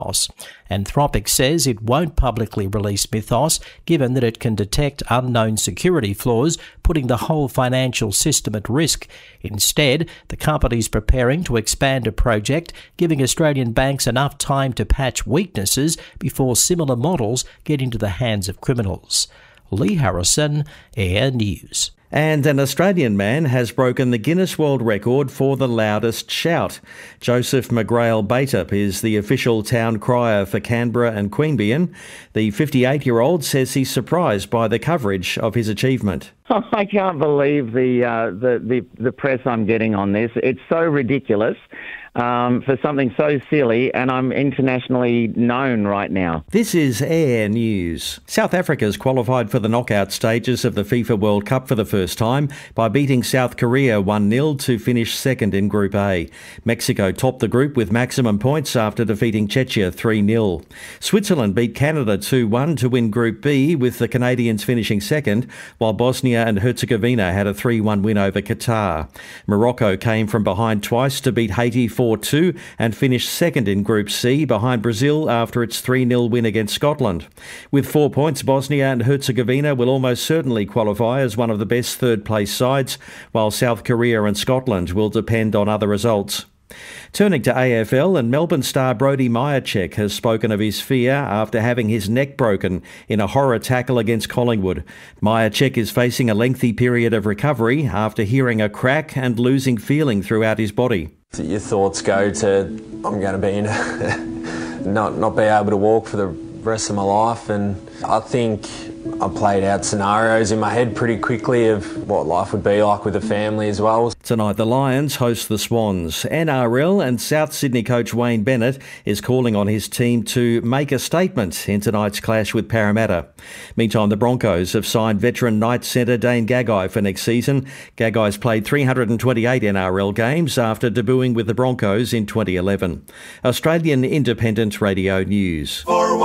Anthropic says it won't publicly release Mythos, given that it can detect unknown security flaws, putting the whole financial system at risk. Instead, the company's preparing to expand a project, giving Australian banks enough time to patch weaknesses before similar models get into the hands of criminals. Lee Harrison, Air News. And an Australian man has broken the Guinness World Record for the loudest shout. Joseph McGrail Bateup is the official town crier for Canberra and Queanbeyan. The 58-year-old says he's surprised by the coverage of his achievement. I can't believe the press I'm getting on this. It's so ridiculous. For something so silly, and I'm internationally known right now. This is Air News. South Africa's qualified for the knockout stages of the FIFA World Cup for the first time by beating South Korea 1-0 to finish second in Group A. Mexico topped the group with maximum points after defeating Czechia 3-0. Switzerland beat Canada 2-1 to win Group B, with the Canadians finishing second, while Bosnia and Herzegovina had a 3-1 win over Qatar. Morocco came from behind twice to beat Haiti 4-2 and finished second in Group C behind Brazil after its 3-0 win against Scotland. With 4 points, Bosnia and Herzegovina will almost certainly qualify as one of the best third-place sides, while South Korea and Scotland will depend on other results. Turning to AFL, and Melbourne star Brody Mihocek has spoken of his fear after having his neck broken in a horror tackle against Collingwood. Mihocek is facing a lengthy period of recovery after hearing a crack and losing feeling throughout his body. Your thoughts go to, I'm going to be in not be able to walk for the rest of my life, and I think I played out scenarios in my head pretty quickly of what life would be like with a family as well. Tonight the Lions host the Swans. NRL and South Sydney coach Wayne Bennett is calling on his team to make a statement in tonight's clash with Parramatta. Meantime, the Broncos have signed veteran Knights centre Dane Gagai for next season. Gagai's played 328 NRL games after debuting with the Broncos in 2011. Australian Independent Radio News.